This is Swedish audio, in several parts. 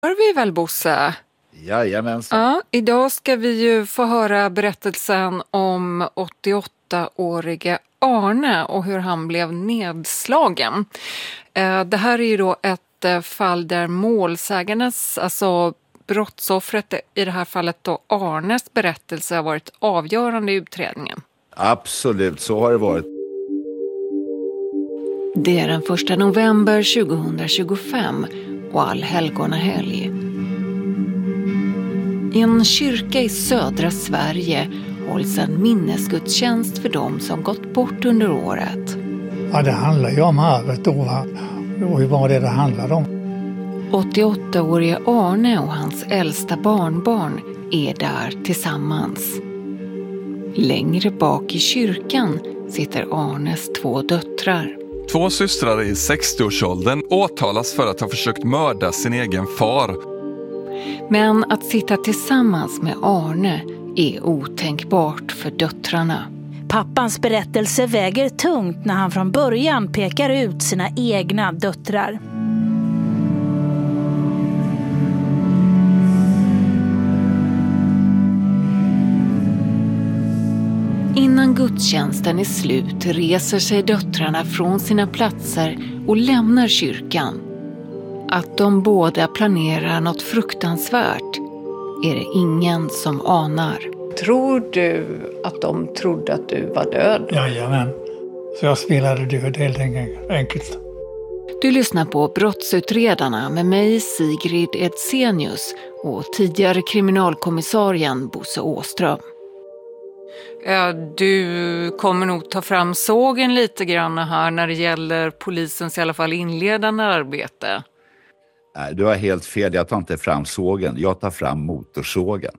Har vi väl, Bosse? Jajamensan. Ja, idag ska vi ju få höra berättelsen om 88-årige Arne och hur han blev nedslagen. Det här är ju då ett fall där målsägarnas, alltså brottsoffret, i det här fallet då Arnes berättelse, har varit avgörande i utredningen. Absolut, så har det varit. Det är den 1 november 2025 och allhelgonahelg. I en kyrka i södra Sverige hålls en minnesgudstjänst för dem som gått bort under året. Ja, det handlar ju om arvet då, och vad det handlar om. 88-årige Arne och hans äldsta barnbarn är där tillsammans. Längre bak i kyrkan sitter Arnes 2 döttrar. 2 systrar i 60-årsåldern åtalas för att ha försökt mörda sin egen far. Men att sitta tillsammans med Arne är otänkbart för döttrarna. Pappans berättelse väger tungt när han från början pekar ut sina egna döttrar. Innan gudstjänsten är slut reser sig döttrarna från sina platser och lämnar kyrkan. Att de båda planerar något fruktansvärt är det ingen som anar. Tror du att de trodde att du var död? Jajamän. Så jag spelade död helt enkelt. Du lyssnar på Brottsutredarna med mig, Sigrid Edsenius, och tidigare kriminalkommissarien Bosse Åström. Du kommer nog ta fram sågen lite grann här när det gäller polisens i alla fall inledande arbete. Nej, du har helt fel. Jag tar inte fram sågen. Jag tar fram motorsågen.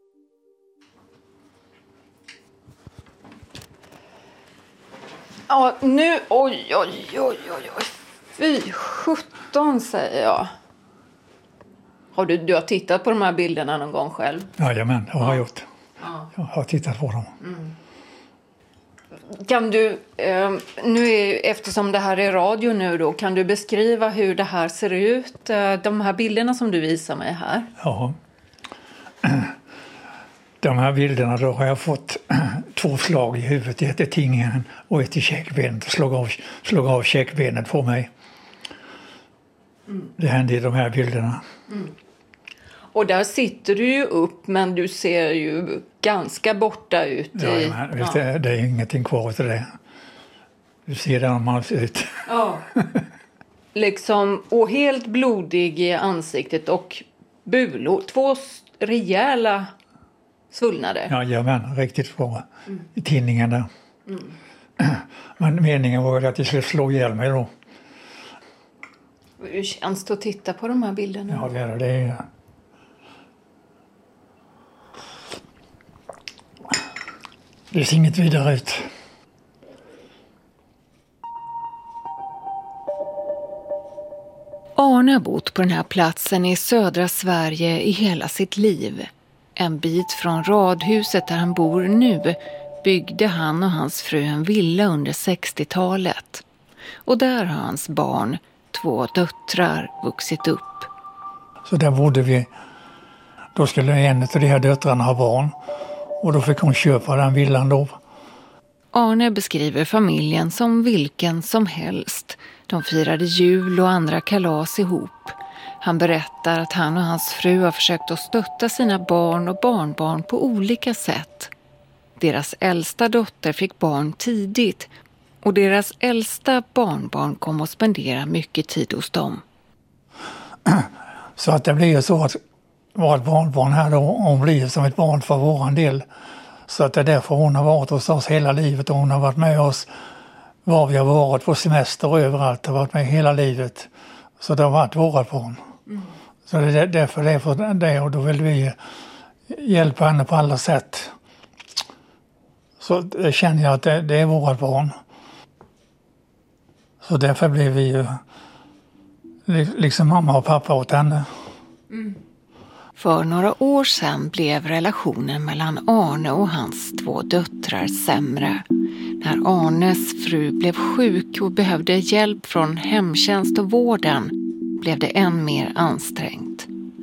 Ja, nu... Oj. Fy 17, säger jag. Har du har tittat på de här bilderna någon gång själv? Jajamän, det har jag gjort. Jag har tittat på dem. Kan du, eftersom det här är radio nu då, kan du beskriva hur det här ser ut? De här bilderna som du visar mig här. Ja. De här bilderna då har jag fått 2 slag i huvudet. Ett i tingen och ett i käkbenet. Slog av käkbenet på mig. Det hände i de här bilderna. Och där sitter du ju upp, men du ser ju ganska borta ut. Det är ingenting kvar till det. Du ser det när man ser ut. Ja. Liksom, och helt blodig i ansiktet och bulor. 2 rejäla svullnader. Jajamän, riktigt bra. I tinningen där. Men meningen var att jag skulle slå ihjäl mig då. Hur känns det att titta på de här bilderna? Ja, det är... Det ser inget vidare ut. Arne har bott på den här platsen i södra Sverige i hela sitt liv. En bit från radhuset där han bor nu byggde han och hans fru en villa under 60-talet. Och där har hans barn, 2 döttrar, vuxit upp. Så där bodde vi. Då skulle en av de här döttrarna ha barn. Och då fick hon köpa den villan då. Arne beskriver familjen som vilken som helst. De firade jul och andra kalas ihop. Han berättar att han och hans fru har försökt att stötta sina barn och barnbarn på olika sätt. Deras äldsta dotter fick barn tidigt och deras äldsta barnbarn kom att spendera mycket tid hos dem. Så att det blir så att vårt barnbarn här då, hon blir som ett barn för våran del. Så att det är därför hon har varit hos oss hela livet och hon har varit med oss var vi har varit på semester och överallt, har varit med hela livet. Så det har varit vårat barn. Så det är därför det och då vill vi hjälpa henne på alla sätt. Så det känner jag att det är vårat barn. Så därför blir vi ju liksom mamma och pappa åt henne. För några år sedan blev relationen mellan Arne och hans 2 döttrar sämre. När Arnes fru blev sjuk och behövde hjälp från hemtjänst och vården blev det än mer ansträngt.